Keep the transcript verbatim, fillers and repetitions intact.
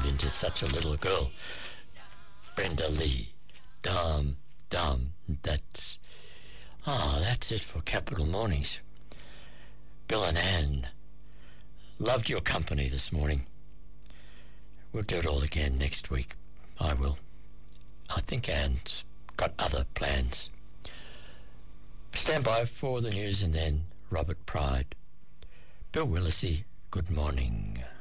into such a little girl. Brenda Lee. Dum, dum. That's... Ah, that's it for Capital Mornings. Bill and Ann, loved your company this morning. We'll do it all again next week. I will. I think Ann's got other plans. Stand by for the news and then Robert Pride. Bill Willesee, good morning.